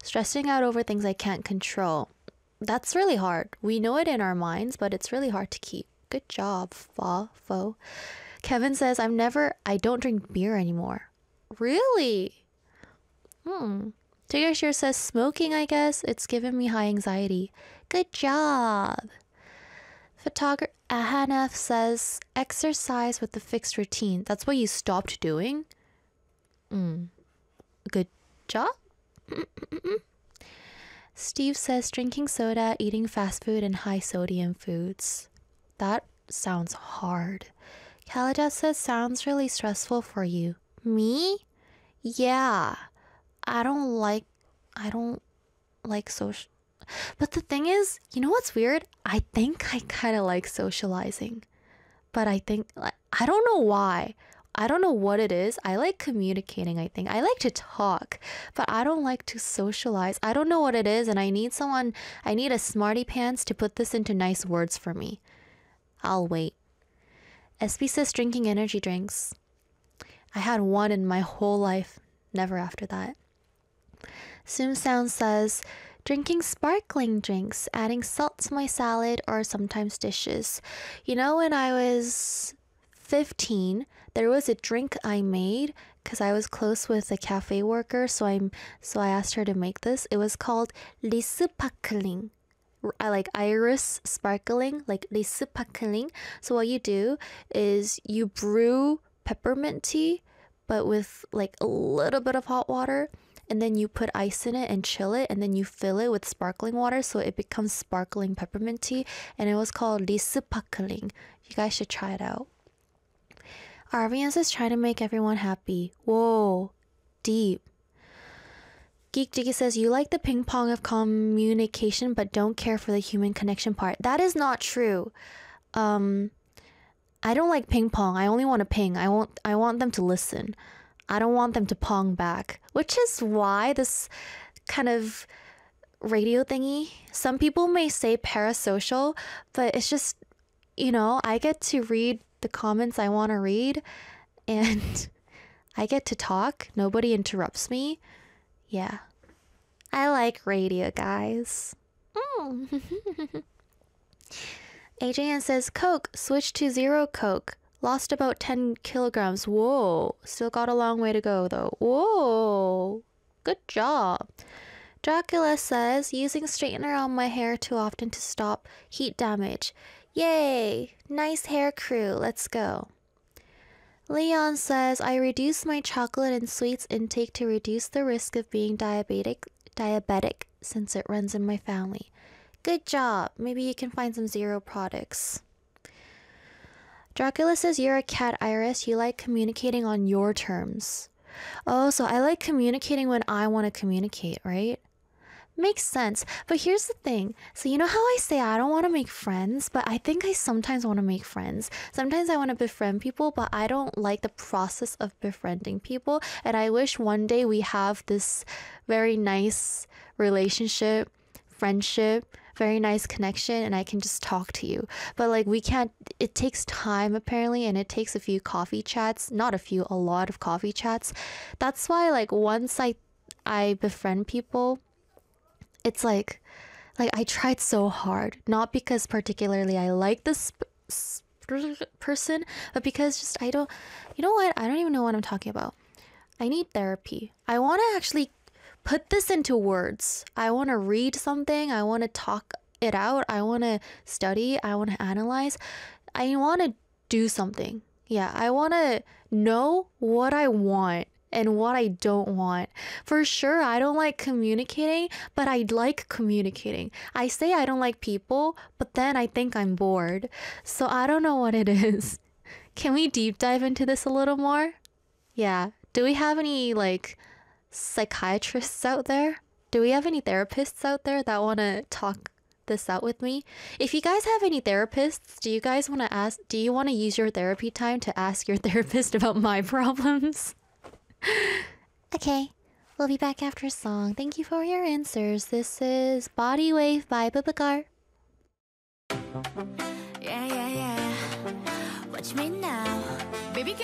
Stressing out over things I can't control. That's really hard. We know it in our minds, but it's really hard to keep. Good job, Fo. Kevin says, I don't drink beer anymore. Really? Tiggershire says, smoking, I guess. It's given me high anxiety. Good job. Photographer Ahanaf says, exercise with a fixed routine. That's what you stopped doing? Good job. Steve says, drinking soda, eating fast food, and high sodium foods. That sounds hard. Kaladat says, sounds really stressful for you. Me? Yeah. I don't like social. But the thing is, you know what's weird? I think I kind of like socializing. But I think, I don't know why. I don't know what it is. I like communicating, I think. I like to talk, but I don't like to socialize. I don't know what it is, and I need a smarty pants to put this into nice words for me. I'll wait. SB says drinking energy drinks. I had one in my whole life. Never after that. Sound says drinking sparkling drinks, adding salt to my salad or sometimes dishes. You know, when I was 15, there was a drink I made because I was close with a cafe worker, so I asked her to make this. It was called Lissepakling. I like iris sparkling, like Lissepakling. So what you do is you brew peppermint tea, but with like a little bit of hot water, and then you put ice in it and chill it, and then you fill it with sparkling water so it becomes sparkling peppermint tea, and it was called Lissepakling. You guys should try it out. Arvians is trying to make everyone happy. Whoa, deep. Geek Jiggy says, you like the ping pong of communication but don't care for the human connection part. That is not true. I don't like ping pong. I only want to ping. I want them to listen. I don't want them to pong back. Which is why this kind of radio thingy, some people may say parasocial, but it's just, you know, I get to read the comments I want to read, and I get to talk. Nobody interrupts me. Yeah. I like radio, guys. AJN says, Coke, switch to zero Coke. Lost about 10 kilograms. Whoa. Still got a long way to go, though. Whoa. Good job. Dracula says, using straightener on my hair too often to stop heat damage. Yay. Nice hair crew. Let's go. Leon says, I reduce my chocolate and sweets intake to reduce the risk of being diabetic since it runs in my family. Good job. Maybe you can find some zero products. Dracula says, you're a cat, Iris. You like communicating on your terms. Oh, so I like communicating when I want to communicate, right? Makes sense. But here's the thing. So you know how I say I don't want to make friends, but I think I sometimes want to make friends. Sometimes I want to befriend people, but I don't like the process of befriending people. And I wish one day we have this very nice relationship, friendship, very nice connection, and I can just talk to you. But like we can't, it takes time apparently, and it takes a few coffee chats, not a few, a lot of coffee chats. That's why like once I befriend people, it's like I tried so hard, not because particularly I like this person, but because just I don't, you know what? I don't even know what I'm talking about. I need therapy. I want to actually put this into words. I want to read something. I want to talk it out. I want to study. I want to analyze. I want to do something. Yeah, I want to know what I want and what I don't want. For sure, I don't like communicating, but I like communicating. I say I don't like people, but then I think I'm bored. So I don't know what it is. Can we deep dive into this a little more? Yeah. Do we have any like psychiatrists out there? Do we have any therapists out there that want to talk this out with me? If you guys have any therapists, do you want to use your therapy time to ask your therapist about my problems? Okay, we'll be back after a song. Thank you for your answers. This is Body Wave by Bubagar. Yeah. Watch me now. Baby girl.